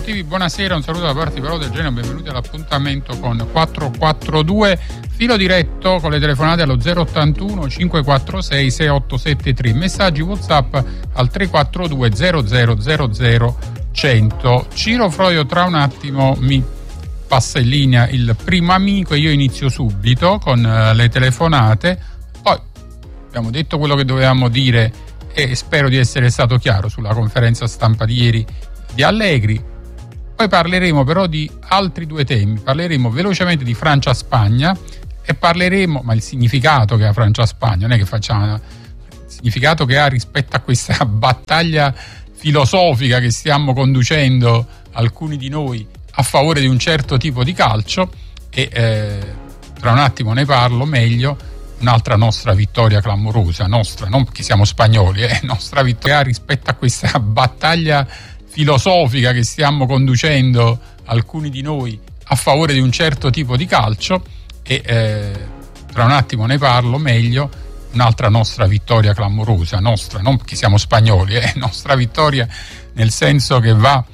sportivi, buonasera, un saluto da parte di Paolo Del Genio, benvenuti all'appuntamento con 442, filo diretto con le telefonate allo 081 546 6873, messaggi WhatsApp al 342 0000 100. Ciro Froio tra un attimo mi passa in linea il primo amico e io inizio subito con le telefonate. Poi abbiamo detto quello che dovevamo dire e spero di essere stato chiaro sulla conferenza stampa di ieri di Allegri. Poi parleremo però di altri due temi, parleremo velocemente di Francia-Spagna e parleremo, ma il significato che ha Francia-Spagna, non è che facciamo il significato che ha rispetto a questa battaglia filosofica che stiamo conducendo alcuni di noi a favore di un certo tipo di calcio, e tra un attimo ne parlo meglio. Un'altra nostra vittoria clamorosa, nostra, non perché siamo spagnoli, nostra vittoria rispetto a questa battaglia filosofica che stiamo conducendo alcuni di noi a favore di un certo tipo di calcio, e tra un attimo ne parlo meglio. Un'altra nostra vittoria clamorosa, nostra, non perché siamo spagnoli, nostra vittoria nel senso che va